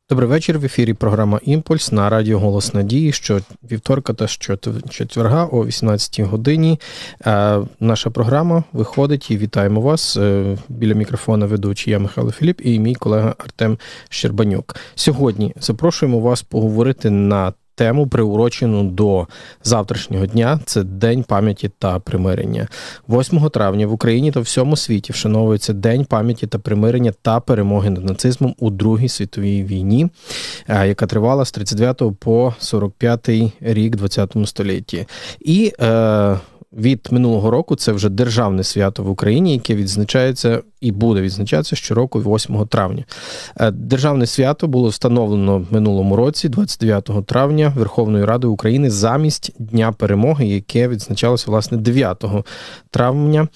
Добрий вечір. В ефірі програма «Імпульс» на радіо «Голос Надії». Що вівторка та четверга о 18-й годині. Наша програма виходить і вітаємо вас. Біля мікрофона ведучий я, Михайло Філіп, і мій колега Артем Щербанюк. Сьогодні запрошуємо вас поговорити на тему, приурочену до завтрашнього дня. Це День пам'яті та примирення. 8 травня в Україні та всьому світі вшановується День пам'яті та примирення та перемоги над нацизмом у Другій світовій війні, яка тривала з 39 по 45 рік 20 столітті. І від минулого року це вже державне свято в Україні, яке відзначається і буде відзначатися щороку 8 травня. Державне свято було встановлено в минулому році, 29 травня, Верховною Радою України замість Дня Перемоги, яке відзначалося, власне, 9 травня.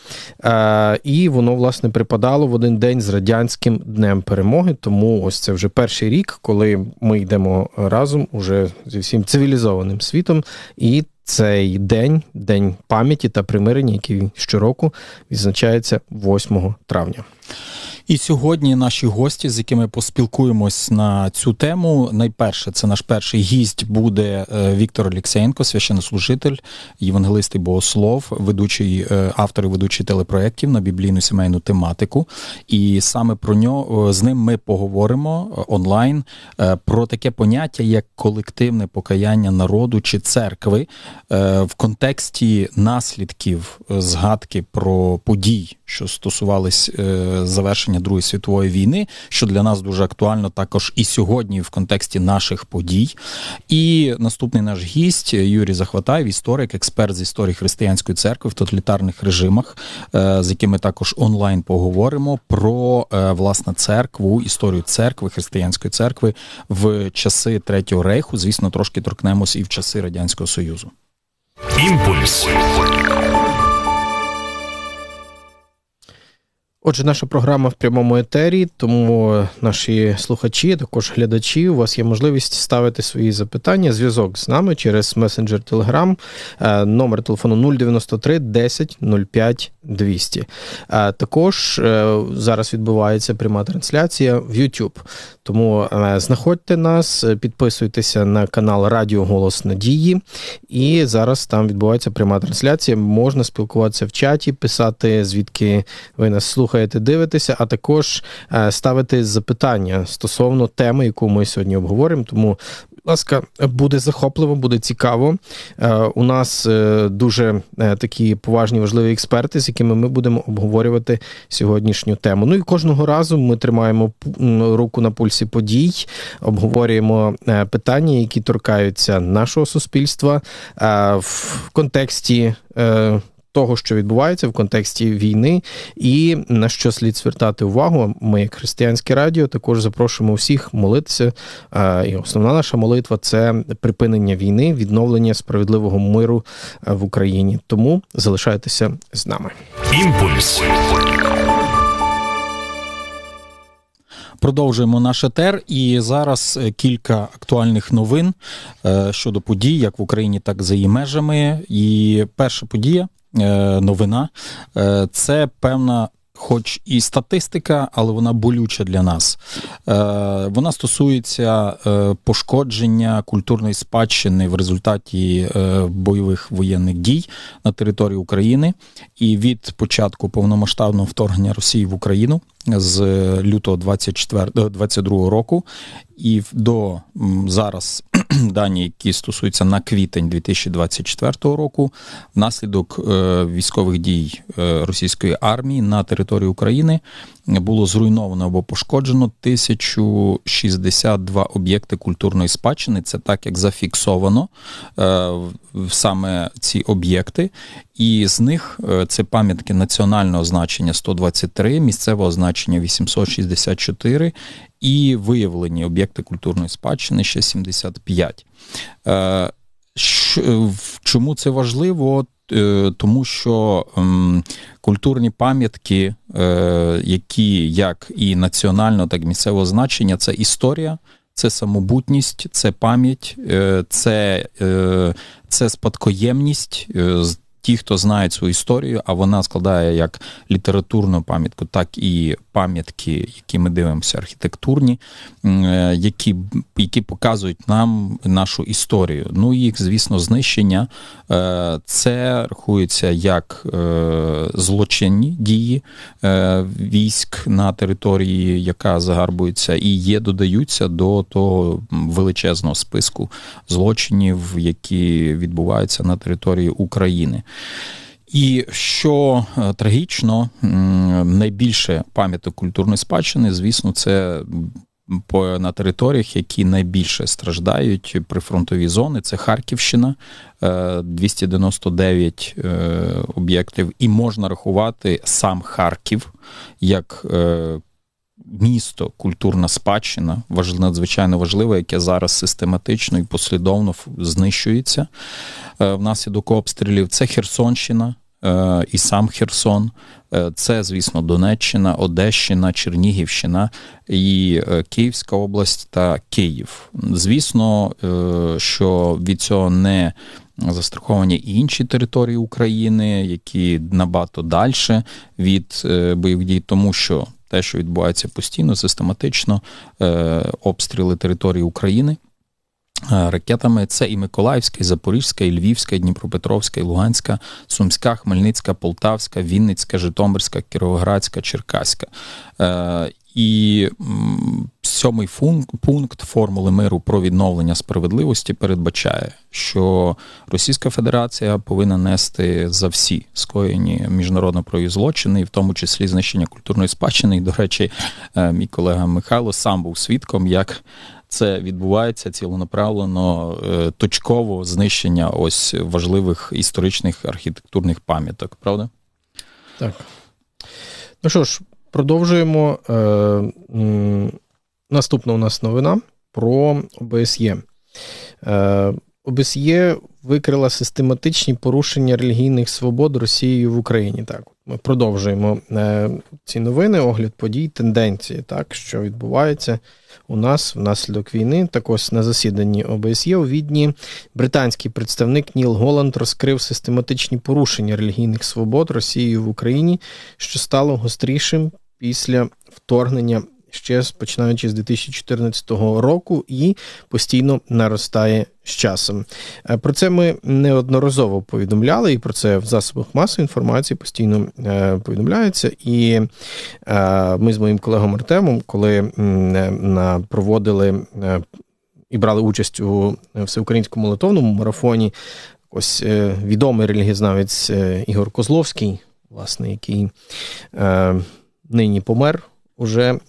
І воно, власне, припадало в один день з Радянським Днем Перемоги, тому ось це вже перший рік, коли ми йдемо разом уже зі всім цивілізованим світом, і цей день пам'яті та примирення, який щороку відзначається 8 травня. І сьогодні наші гості, з якими поспілкуємось на цю тему, найперше, це наш перший гість буде Віктор Олексєєнко, священнослужитель, євангелист і богослов, автор і ведучий телепроєктів на біблійну сімейну тематику. І саме про нього, з ним ми поговоримо онлайн про таке поняття, як колективне покаяння народу чи церкви в контексті наслідків згадки про подій, що стосувались завершення Другої світової війни, що для нас дуже актуально також і сьогодні в контексті наших подій. І наступний наш гість Юрій Захватаєв, історик, експерт з історії християнської церкви в тоталітарних режимах, з якими також онлайн поговоримо про, власне, церкву, історію церкви, християнської церкви в часи Третього Рейху. Звісно, трошки торкнемось і в часи Радянського Союзу. Імпульс. Отже, наша програма в прямому етері, тому наші слухачі, також глядачі, у вас є можливість ставити свої запитання, зв'язок з нами через месенджер Telegram, номер телефону 093 10 05 200. Також зараз відбувається пряма трансляція в YouTube, тому знаходьте нас, підписуйтеся на канал Радіо Голос Надії, і зараз там відбувається пряма трансляція, можна спілкуватися в чаті, писати, звідки ви нас слухаєте, дивитеся, а також ставити запитання стосовно теми, яку ми сьогодні обговоримо. Тому, будь ласка, буде захопливо, буде цікаво. У нас дуже такі поважні, важливі експерти, з якими ми будемо обговорювати сьогоднішню тему. Ну і кожного разу ми тримаємо руку на пульсі подій, обговорюємо питання, які торкаються нашого суспільства в контексті того, що відбувається в контексті війни, і на що слід звертати увагу. Ми, як Християнське радіо, також запрошуємо всіх молитися. І основна наша молитва – це припинення війни, відновлення справедливого миру в Україні. Тому залишайтеся з нами. Імпульс. Продовжуємо наш етер, і зараз кілька актуальних новин щодо подій, як в Україні, так і за її межами. І перша подія, новина, це певна, хоч і статистика, але вона болюча для нас. Вона стосується пошкодження культурної спадщини в результаті бойових воєнних дій на території України. І від початку повномасштабного вторгнення Росії в Україну з лютого 2022 року і до зараз дані, які стосуються на квітень 2024 року, внаслідок військових дій російської армії на території України було зруйновано або пошкоджено 1062 об'єкти культурної спадщини. Це так, як зафіксовано саме ці об'єкти. І з них це пам'ятки національного значення 123, місцевого значення 864 і виявлені об'єкти культурної спадщини ще 75. Чому це важливо? Тому що культурні пам'ятки, які як і національного, так і місцевого значення, це історія, це самобутність, це пам'ять, це спадкоємність ті, хто знають свою історію, а вона складає як літературну пам'ятку, так і пам'ятки, які ми дивимося, архітектурні, які показують нам нашу історію. Ну, їх, звісно, знищення, це рахується як злочинні дії військ на території, яка загарбується, і додаються до того величезного списку злочинів, які відбуваються на території України. І що трагічно, найбільше пам'яток культурної спадщини, звісно, це на територіях, які найбільше страждають, прифронтові зони, це Харківщина, 299 об'єктів, і можна рахувати сам Харків як місто, культурна спадщина, надзвичайно важливе, яке зараз систематично і послідовно знищується внаслідок обстрілів. Це Херсонщина і сам Херсон. Це, звісно, Донеччина, Одещина, Чернігівщина і Київська область та Київ. Звісно, що від цього не застраховані і інші території України, які набагато далі від бойових дій, тому що те, що відбувається постійно, систематично, обстріли території України ракетами, це і Миколаївська, і Запорізька, і Львівська, і Дніпропетровська, і Луганська, Сумська, Хмельницька, Полтавська, Вінницька, Житомирська, Кіровоградська, Черкаська. І 7-й пункт формули миру про відновлення справедливості передбачає, що Російська Федерація повинна нести за всі скоєні міжнародно-правові злочини, і в тому числі знищення культурної спадщини. І, до речі, мій колега Михайло сам був свідком, як це відбувається цілонаправлено, точково знищення ось важливих історичних архітектурних пам'яток, правда? Так. Ну що ж, продовжуємо. Наступна у нас новина про ОБСЄ. ОБСЄ викрила систематичні порушення релігійних свобод Росією в Україні. Так, ми продовжуємо ці новини, огляд подій, тенденції, так, що відбувається у нас внаслідок війни. Так ось на засіданні ОБСЄ у Відні британський представник Ніл Голланд розкрив систематичні порушення релігійних свобод Росією в Україні, що стало гострішим після вторгнення ще починаючи з 2014 року і постійно наростає з часом. Про це ми неодноразово повідомляли, і про це в засобах масової інформації постійно повідомляється. І ми з моїм колегом Артемом, коли проводили і брали участь у всеукраїнському молитовному марафоні, ось відомий релігієзнавець Ігор Козловський, власне, який нині помер, уже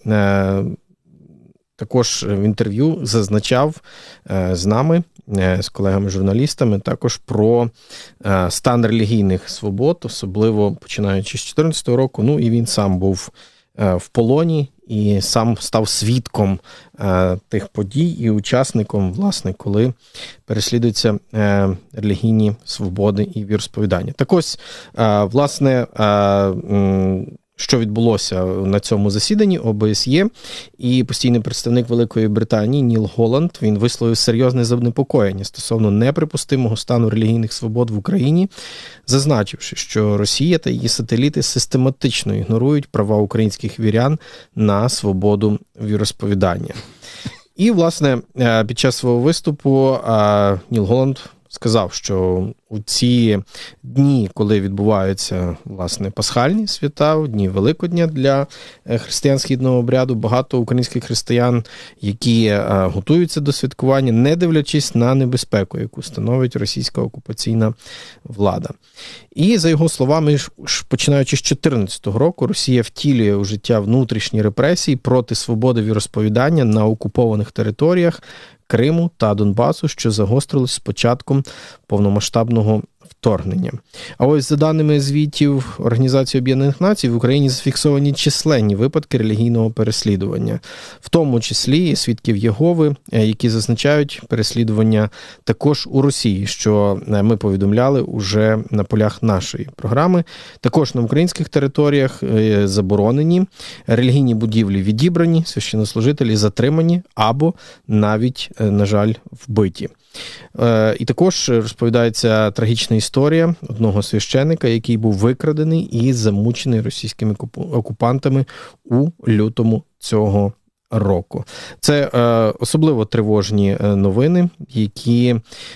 також в інтерв'ю зазначав з нами, з колегами-журналістами, також про стан релігійних свобод, особливо починаючи з 2014 року. Ну і він сам був в полоні і сам став свідком тих подій і учасником, власне, коли переслідуються релігійні свободи і віросповідання. Так ось, власне, що відбулося на цьому засіданні ОБСЄ, і постійний представник Великої Британії Ніл Голланд, він висловив серйозне занепокоєння стосовно неприпустимого стану релігійних свобод в Україні, зазначивши, що Росія та її сателіти систематично ігнорують права українських вірян на свободу віросповідання. І, власне, під час свого виступу Ніл Голланд сказав, що у ці дні, коли відбуваються, власне, пасхальні свята, дні Великодня для християн східного обряду, багато українських християн, які готуються до святкування, не дивлячись на небезпеку, яку становить російська окупаційна влада. І, за його словами, починаючи з 2014 року, Росія втілює у життя внутрішні репресії проти свободи віросповідання на окупованих територіях Криму та Донбасу, що загострилось з початком повномасштабного вторгнення. А ось за даними звітів Організації Об'єднаних Націй, в Україні зафіксовані численні випадки релігійного переслідування, в тому числі і свідків Єгови, які зазначають переслідування також у Росії, що ми повідомляли уже на полях нашої програми. Також на українських територіях заборонені, релігійні будівлі відібрані, священнослужителі затримані або навіть, на жаль, вбиті. І також розповідається трагічна історія одного священика, який був викрадений і замучений російськими окупантами у лютому цього року. Це особливо тривожні новини, які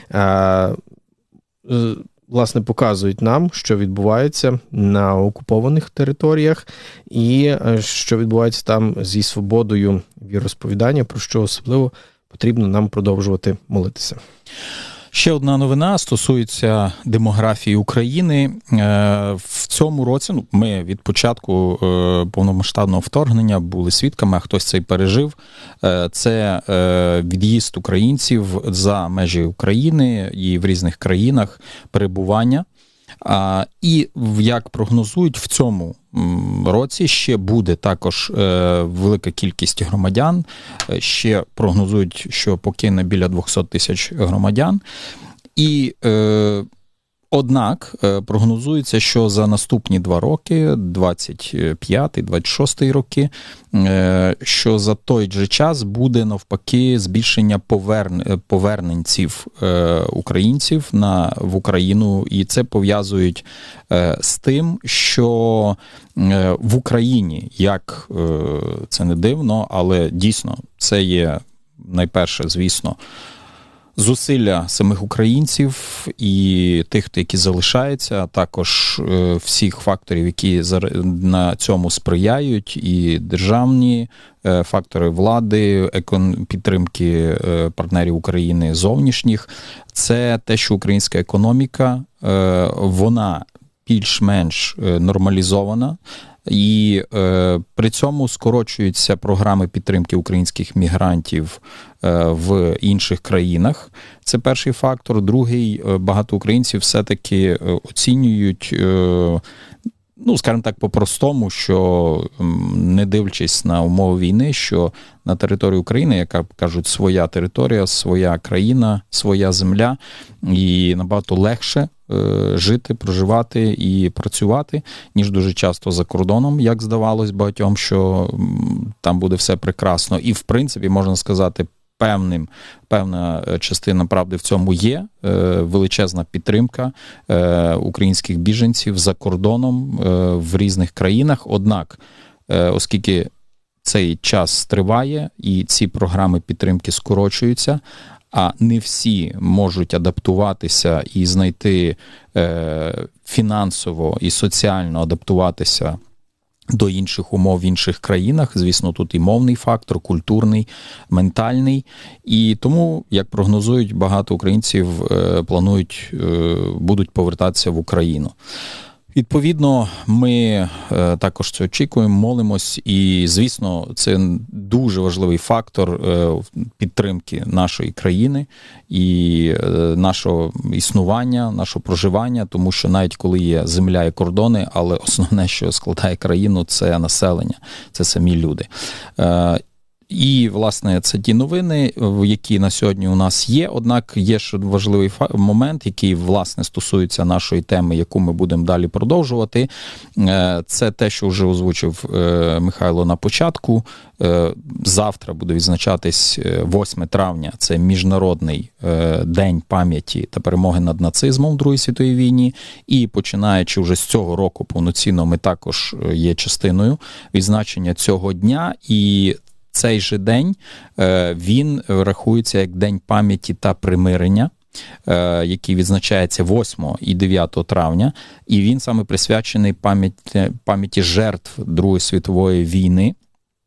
власне показують нам, що відбувається на окупованих територіях і що відбувається там зі свободою віросповідання, про що особливо потрібно нам продовжувати молитися. Ще одна новина стосується демографії України. В цьому році, ми від початку повномасштабного вторгнення були свідками, а хтось це й пережив. Це від'їзд українців за межі України і в різних країнах перебування. І, як прогнозують, в цьому році ще буде також велика кількість громадян. Ще прогнозують, що покине біля 200 тисяч громадян. І, однак, прогнозується, що за наступні 2 роки, 25-26 роки, що за той же час буде навпаки збільшення поверненців українців в Україну. І це пов'язують з тим, що в Україні, як це не дивно, але дійсно це є найперше, звісно, зусилля самих українців і тих, які залишаються, а також всіх факторів, які на цьому сприяють, і державні фактори влади, підтримки партнерів України зовнішніх. Це те, що українська економіка, вона більш-менш нормалізована, і при цьому скорочуються програми підтримки українських мігрантів в інших країнах. Це перший фактор. Другий, багато українців все-таки оцінюють, скажімо так, по-простому, що не дивлячись на умови війни, що на території України, яка, кажуть, своя територія, своя країна, своя земля, і набагато легше жити, проживати і працювати, ніж дуже часто за кордоном, як здавалось багатьом, що там буде все прекрасно. І, в принципі, можна сказати, певна частина правди в цьому є, величезна підтримка українських біженців за кордоном в різних країнах. Однак, оскільки цей час триває і ці програми підтримки скорочуються, а не всі можуть адаптуватися і знайти фінансово і соціально адаптуватися до інших умов в інших країнах. Звісно, тут і мовний фактор, культурний, ментальний. І тому, як прогнозують, багато українців будуть повертатися в Україну. Відповідно, ми також це очікуємо, молимось, і, звісно, це дуже важливий фактор підтримки нашої країни і нашого існування, нашого проживання, тому що навіть коли є земля і кордони, але основне, що складає країну, це населення, це самі люди. І, власне, це ті новини, які на сьогодні у нас є. Однак є ще важливий момент, який, власне, стосується нашої теми, яку ми будемо далі продовжувати. Це те, що вже озвучив Михайло на початку. Завтра буде відзначатись 8 травня. Це Міжнародний день пам'яті та перемоги над нацизмом в Другій світовій війні. І починаючи вже з цього року повноцінно, ми також є частиною відзначення цього дня. І цей же день, він рахується як День пам'яті та примирення, який відзначається 8 і 9 травня, і він саме присвячений пам'яті жертв Другої світової війни.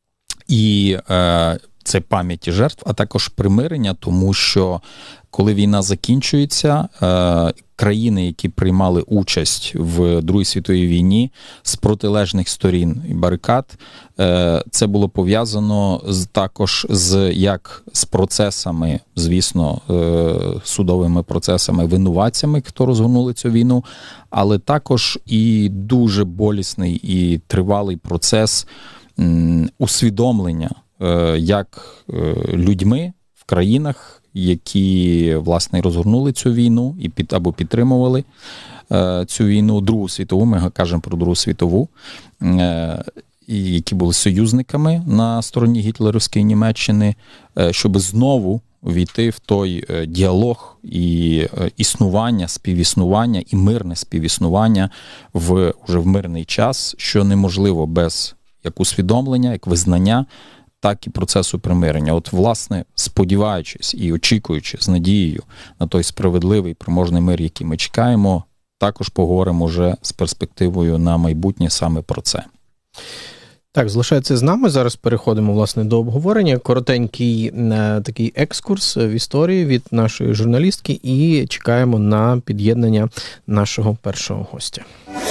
І це пам'яті жертв, а також примирення, тому що коли війна закінчується, країни, які приймали участь в Другій світовій війні з протилежних сторін і барикад, це було пов'язано також з процесами, звісно, судовими процесами, винуватцями, хто розгорнули цю війну, але також і дуже болісний і тривалий процес усвідомлення, як людьми в країнах, які, власне, розгорнули цю війну або підтримували цю війну, Другу світову, ми кажемо про Другу світову, які були союзниками на стороні гітлерівської Німеччини, щоб знову війти в той діалог і існування, співіснування і мирне співіснування вже в мирний час, що неможливо без як усвідомлення, як визнання, так і процесу примирення. От, власне, сподіваючись і очікуючи з надією на той справедливий, переможний мир, який ми чекаємо, також поговоримо вже з перспективою на майбутнє саме про це. Так, залишається з нами. Зараз переходимо, власне, до обговорення. Коротенький такий екскурс в історії від нашої журналістки і чекаємо на під'єднання нашого першого гостя.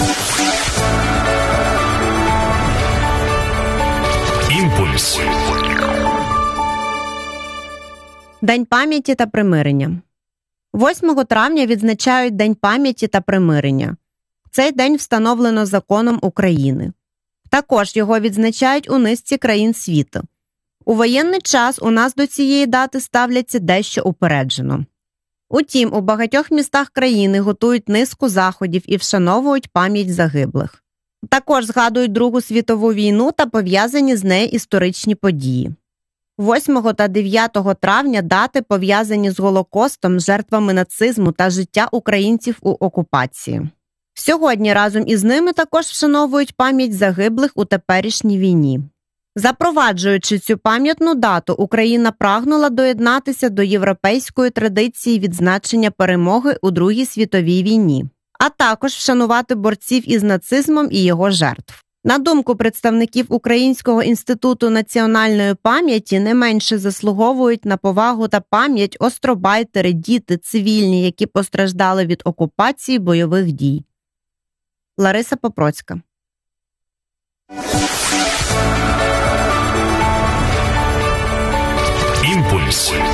Імпульс. День пам'яті та примирення. 8 травня відзначають День пам'яті та примирення. Цей день встановлено законом України. Також його відзначають у низці країн світу. У воєнний час у нас до цієї дати ставляться дещо упереджено. Утім, у багатьох містах країни готують низку заходів і вшановують пам'ять загиблих. Також згадують Другу світову війну та пов'язані з нею історичні події. 8 та 9 травня дати пов'язані з Голокостом, жертвами нацизму та життя українців у окупації. Сьогодні разом із ними також вшановують пам'ять загиблих у теперішній війні. Запроваджуючи цю пам'ятну дату, Україна прагнула доєднатися до європейської традиції відзначення перемоги у Другій світовій війні, а також вшанувати борців із нацизмом і його жертв. На думку представників Українського інституту національної пам'яті, не менше заслуговують на повагу та пам'ять остробайтери, діти, цивільні, які постраждали від окупації бойових дій. Лариса Попроцька. Імпульс.